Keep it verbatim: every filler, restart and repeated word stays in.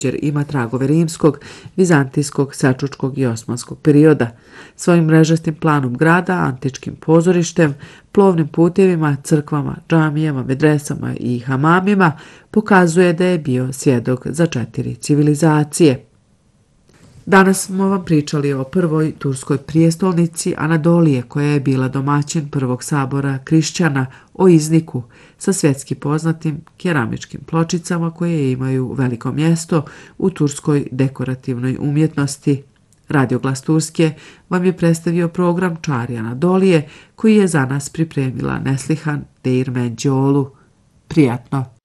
jer ima tragove rimskog, vizantijskog, selčučkog i osmanskog perioda. Svojim mrežastim planom grada, antičkim pozorištem, plovnim putevima, crkvama, džamijama, medresama i hamamima pokazuje da je bio svjedok za četiri civilizacije. Danas smo vam pričali o prvoj turskoj prijestolnici Anadolije, koja je bila domaćin prvog sabora Krišćana, o Izniku, sa svjetski poznatim keramičkim pločicama koje imaju veliko mjesto u turskoj dekorativnoj umjetnosti. Radio Glas Turske vam je predstavio program Čari Anadolije, koji je za nas pripremila Neslihan Değirmencoğlu. Prijatno!